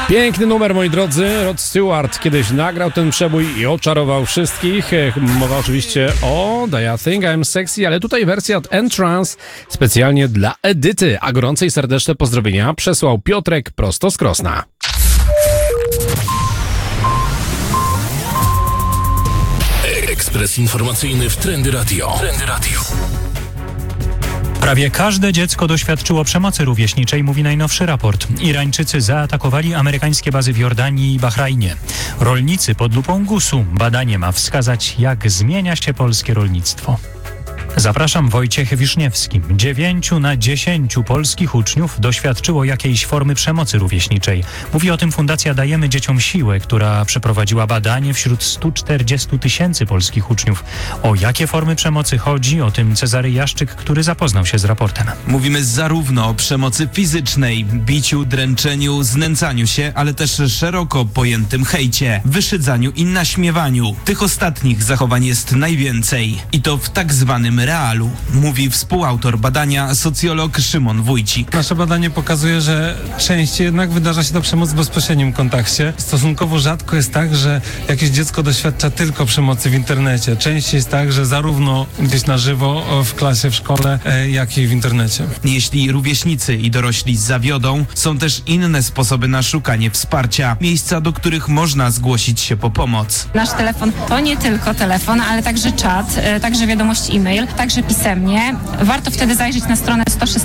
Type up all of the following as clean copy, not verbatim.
Piękny numer, moi drodzy. Rod Stewart kiedyś nagrał ten przebój i oczarował wszystkich. Mowa oczywiście o Do You Think I'm Sexy, ale tutaj wersja od Entrance specjalnie dla Edyty. A gorące i serdeczne pozdrowienia przesłał Piotrek prosto z Krosna. Ekspres informacyjny w Trendy Radio. Prawie każde dziecko doświadczyło przemocy rówieśniczej, mówi najnowszy raport. Irańczycy zaatakowali amerykańskie bazy w Jordanii i Bahrajnie. Rolnicy pod lupą GUS-u. Badanie ma wskazać, jak zmienia się polskie rolnictwo. Zapraszam, Wojciech Wiszniewski. 9 na 10 polskich uczniów doświadczyło jakiejś formy przemocy rówieśniczej. Mówi o tym Fundacja Dajemy Dzieciom Siłę, która przeprowadziła badanie wśród 140 000 polskich uczniów. O jakie formy przemocy chodzi? O tym Cezary Jaszczyk, który zapoznał się z raportem. Mówimy zarówno o przemocy fizycznej, biciu, dręczeniu, znęcaniu się, ale też szeroko pojętym hejcie, wyszydzaniu i naśmiewaniu. Tych ostatnich zachowań jest najwięcej. I to w tak zwanym realu, mówi współautor badania, socjolog Szymon Wójcik. Nasze badanie pokazuje, że częściej jednak wydarza się to przemoc w bezpośrednim kontakcie. Stosunkowo rzadko jest tak, że jakieś dziecko doświadcza tylko przemocy w internecie. Częściej jest tak, że zarówno gdzieś na żywo, w klasie, w szkole, jak i w internecie. Jeśli rówieśnicy i dorośli zawiodą, są też inne sposoby na szukanie wsparcia. Miejsca, do których można zgłosić się po pomoc. Nasz telefon to nie tylko telefon, ale także czat, także wiadomość e-mail, także pisemnie. Warto wtedy zajrzeć na stronę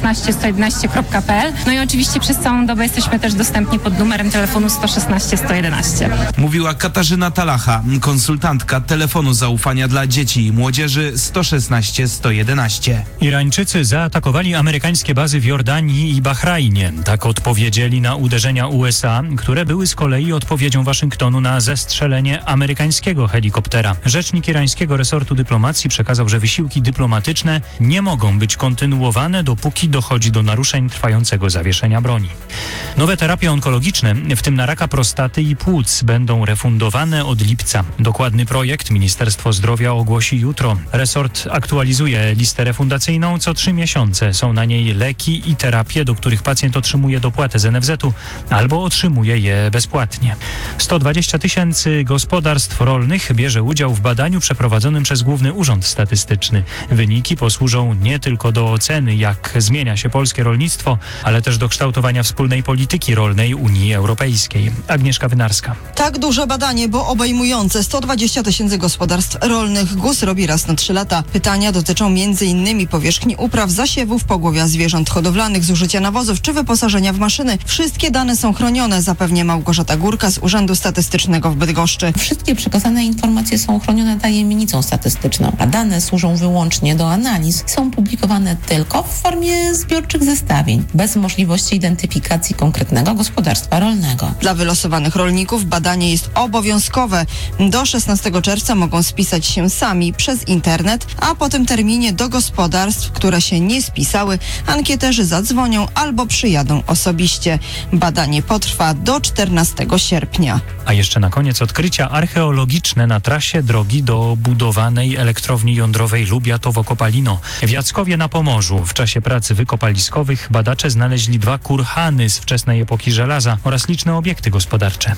116111.pl. No i oczywiście przez całą dobę jesteśmy też dostępni pod numerem telefonu 116 111. Mówiła Katarzyna Talacha, konsultantka telefonu zaufania dla dzieci i młodzieży 116 111. Irańczycy zaatakowali amerykańskie bazy w Jordanii i Bahrajnie. Tak odpowiedzieli na uderzenia USA, które były z kolei odpowiedzią Waszyngtonu na zestrzelenie amerykańskiego helikoptera. Rzecznik irańskiego resortu dyplomacji przekazał, że wysiłki dyplomatyczne nie mogą być kontynuowane, dopóki dochodzi do naruszeń trwającego zawieszenia broni. Nowe terapie onkologiczne, w tym na raka prostaty i płuc, będą refundowane od lipca. Dokładny projekt Ministerstwo Zdrowia ogłosi jutro. Resort aktualizuje listę refundacyjną co 3 miesiące. Są na niej leki i terapie, do których pacjent otrzymuje dopłatę z NFZ-u albo otrzymuje je bezpłatnie. 120 000 gospodarstw rolnych bierze udział w badaniu przeprowadzonym przez Główny Urząd Statystyczny. Wyniki posłużą nie tylko do oceny, jak zmienia się polskie rolnictwo, ale też do kształtowania wspólnej polityki rolnej Unii Europejskiej. Agnieszka Wynarska. Tak duże badanie, bo obejmujące 120 000 gospodarstw rolnych. GUS robi raz na 3 lata. Pytania dotyczą m.in. powierzchni upraw, zasiewów, pogłowia zwierząt hodowlanych, zużycia nawozów czy wyposażenia w maszyny. Wszystkie dane są chronione, zapewnia Małgorzata Górka z Urzędu Statystycznego w Bydgoszczy. Wszystkie przekazane informacje są chronione tajemnicą statystyczną, a dane służą wyłącznie do analiz. Są publikowane tylko w formie zbiorczych zestawień, bez możliwości identyfikacji konkretnego gospodarstwa rolnego. Dla wylosowanych rolników badanie jest obowiązkowe. Do 16 czerwca mogą spisać się sami przez internet, a po tym terminie do gospodarstw, które się nie spisały, ankieterzy zadzwonią albo przyjadą osobiście. Badanie potrwa do 14 sierpnia. A jeszcze na koniec odkrycia archeologiczne na trasie drogi do budowanej elektrowni jądrowej Lubiatowo-Kopalino. W Jackowie na Pomorzu w czasie pracy wykopaliskowych badacze znaleźli 2 kurhany z wczesnej epoki żelaza oraz liczne obiekty gospodarcze.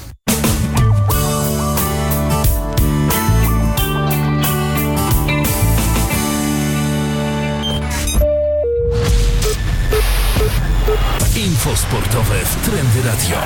Info sportowe w Trendy Radio.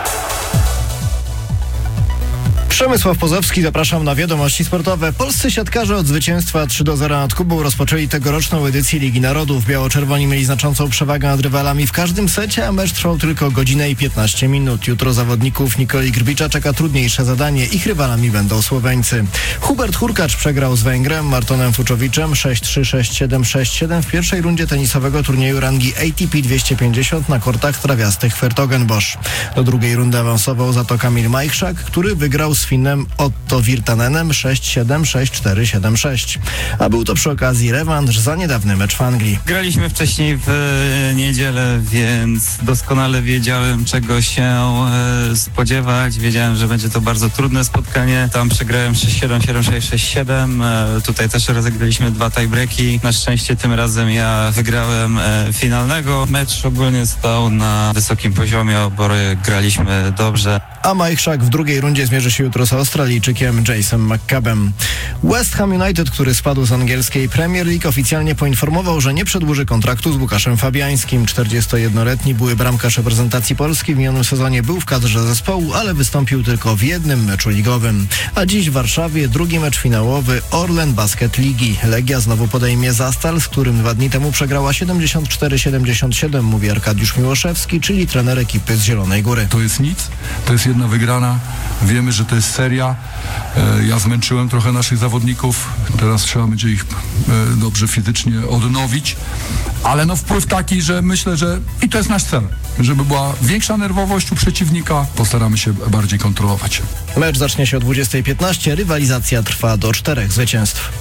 Przemysław Pozowski, zapraszam na wiadomości sportowe. Polscy siatkarze od zwycięstwa 3-0 nad Kubą rozpoczęli tegoroczną edycję Ligi Narodów. Biało-czerwoni mieli znaczącą przewagę nad rywalami w każdym secie, a mecz trwał tylko godzinę i 15 minut. Jutro zawodników Nikoli Grbicza czeka trudniejsze zadanie. Ich rywalami będą Słoweńcy. Hubert Hurkacz przegrał z Węgrem Martonem Fuczowiczem 6-3, 6-7, 6-7 w pierwszej rundzie tenisowego turnieju rangi ATP 250 na kortach trawiastych w Hertogenbosch. Do drugiej rundy awansował za to Kamil Majchrzak, który wygrał z Finnem Otto Virtanenem 6-7, 6-4, 7-6. A był to przy okazji rewanż za niedawny mecz w Anglii. Graliśmy wcześniej w niedzielę, więc doskonale wiedziałem, czego się spodziewać. Wiedziałem, że będzie to bardzo trudne spotkanie. Tam przegrałem 6-7, 7-6, 6-7. Tutaj też rozegraliśmy 2 tiebreaki. Na szczęście tym razem ja wygrałem finalnego. Mecz ogólnie stał na wysokim poziomie, oboje graliśmy dobrze. A Mike Schack w drugiej rundzie zmierzy się jutro z Australijczykiem Jace'em McCabe'em. West Ham United, który spadł z angielskiej Premier League, oficjalnie poinformował, że nie przedłuży kontraktu z Łukaszem Fabiańskim. 41-letni były bramkarz reprezentacji Polski w minionym sezonie był w kadrze zespołu, ale wystąpił tylko w jednym meczu ligowym. A dziś w Warszawie drugi mecz finałowy Orlen Basket Ligi. Legia znowu podejmie Zastal, z którym 2 dni temu przegrała 74-77, mówi Arkadiusz Miłoszewski, czyli trener ekipy z Zielonej Góry. To jest nic, to jest jedna wygrana. Wiemy, że to jest seria. Ja zmęczyłem trochę naszych zawodników. Teraz trzeba będzie ich dobrze fizycznie odnowić. Ale wpływ taki, że myślę, że i to jest nasz cel, żeby była większa nerwowość u przeciwnika. Postaramy się bardziej kontrolować. Mecz zacznie się o 20:15. Rywalizacja trwa do 4 zwycięstw.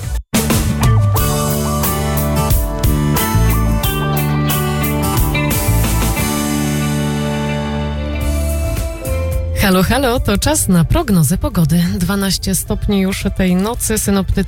Halo, halo, to czas na prognozę pogody. 12 stopni już tej nocy. Synoptycy